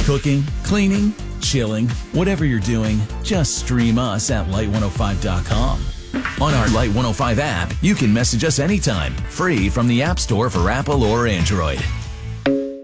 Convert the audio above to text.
Cooking, cleaning, chilling, whatever you're doing, just stream us at Light105.com. On our Light 105 app, you can message us anytime, free from the App Store for Apple or Android.